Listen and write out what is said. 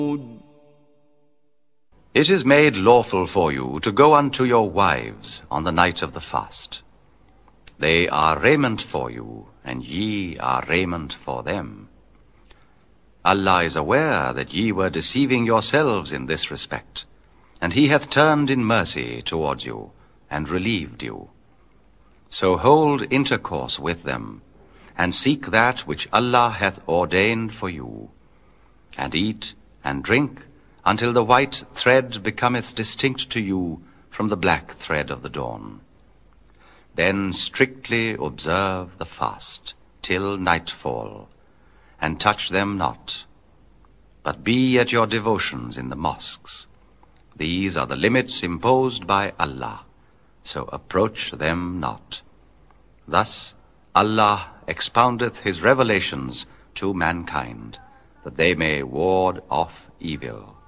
It is made lawful for you to go unto your wives on the night of the fast. They are raiment for you, and ye are raiment for them. Allah is aware that ye were deceiving yourselves in this respect, and He hath turned in mercy towards you, and relieved you. So hold intercourse with them, and seek that which Allah hath ordained for you, and eat and drink until the white thread becometh distinct to you from the black thread of the dawn. Then strictly observe the fast till nightfall, and touch them not, but be at your devotions in the mosques. These are the limits imposed by Allah, so approach them not. Thus Allah expoundeth His revelations to mankind, that they may ward off evil.